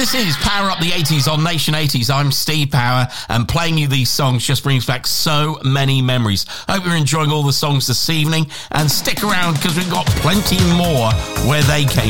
This is Power Up the 80s on Nation 80s. I'm Steve Power, and playing you these songs just brings back so many memories. I hope you're enjoying all the songs this evening, and stick around because we've got plenty more where they came